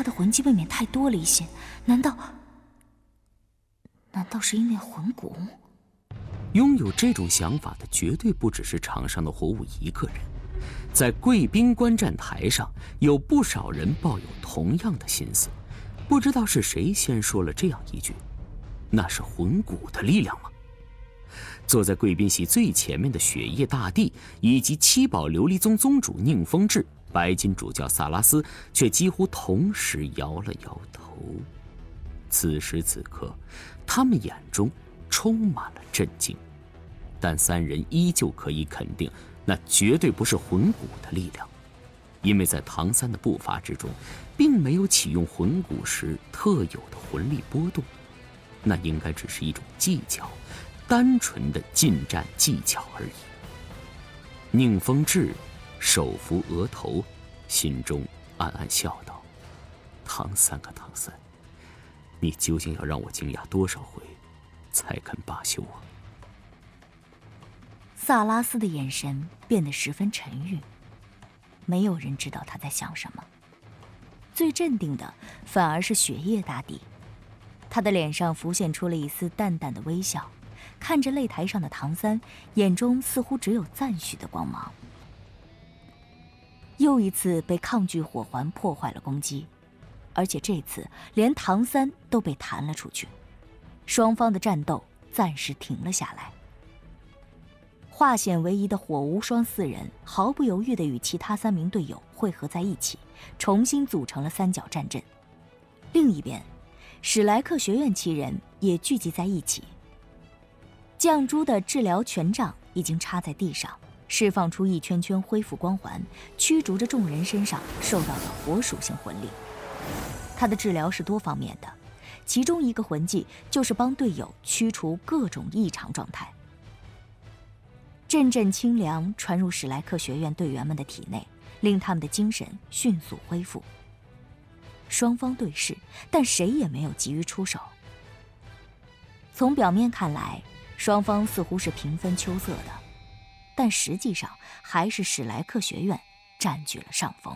他的魂技未免太多了一些，难道是因为魂骨？ 拥有这种想法的绝对不只是场上的火舞一个人，在贵宾观战台上有不少人抱有同样的心思。不知道是谁先说了这样一句：“那是魂骨的力量吗？”坐在贵宾席最前面的雪夜大帝以及七宝琉璃宗宗主宁风致、白金主教萨拉斯却几乎同时摇了摇头。此时此刻，他们眼中充满了震惊，但三人依旧可以肯定，那绝对不是魂骨的力量，因为在唐三的步伐之中，并没有启用魂骨时特有的魂力波动，那应该只是一种技巧，单纯的近战技巧而已。宁风致手扶额头，心中暗暗笑道：“唐三啊唐三，你究竟要让我惊讶多少回才肯罢休啊？” 萨拉斯的眼神变得十分沉郁，没有人知道他在想什么。最镇定的反而是雪夜大帝，他的脸上浮现出了一丝淡淡的微笑，看着擂台上的唐三，眼中似乎只有赞许的光芒。又一次被抗拒火环破坏了攻击，而且这次连唐三都被弹了出去，双方的战斗暂时停了下来。化险为夷的火无双四人毫不犹豫地与其他3名队友汇合在一起，重新组成了3角战阵。另一边，史莱克学院7人也聚集在一起。绛珠的治疗权杖已经插在地上，释放出一圈圈恢复光环，驱逐着众人身上受到的火属性魂力。他的治疗是多方面的，其中一个魂技就是帮队友驱除各种异常状态。阵阵清凉传入史莱克学院队员们的体内，令他们的精神迅速恢复。双方对视，但谁也没有急于出手。从表面看来，双方似乎是平分秋色的，但实际上还是史莱克学院占据了上风。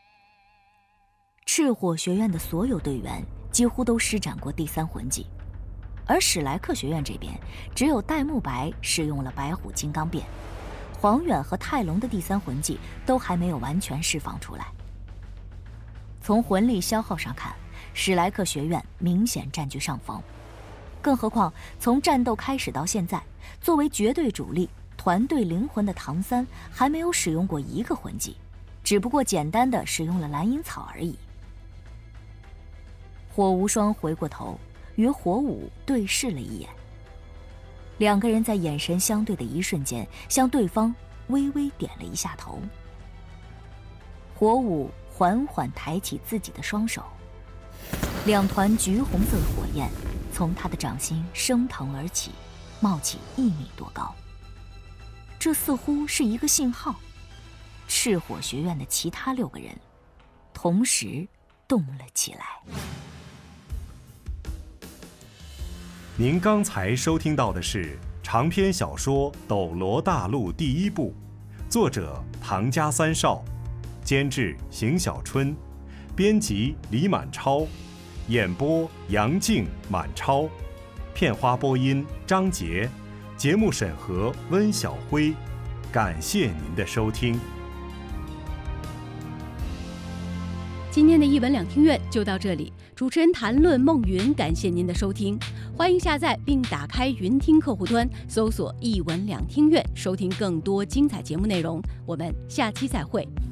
赤火学院的所有队员几乎都施展过第3魂技，而史莱克学院这边只有戴沐白使用了白虎金刚变，黄远和泰隆的第3魂技都还没有完全释放出来。从魂力消耗上看，史莱克学院明显占据上风。更何况从战斗开始到现在，作为绝对主力团队灵魂的唐三还没有使用过一个魂技，只不过简单的使用了蓝银草而已。火无双回过头与火舞对视了一眼，2个人在眼神相对的一瞬间，向对方微微点了一下头。火舞缓缓抬起自己的双手，2团橘红色的火焰从他的掌心升腾而起，冒起1米多高。这似乎是一个信号，赤火学院的其他6个人同时动了起来。 您刚才收听到的是长篇小说《斗罗大陆》第1部，作者唐家三少，监制邢小春，编辑李满超，演播杨静、满超，片花播音张杰，节目审核温小辉。感谢您的收听。 今天的一文两听院就到这里，主持人谈论梦云，感谢您的收听，欢迎下载并打开云听客户端，搜索一文两听院，收听更多精彩节目内容。我们下期再会。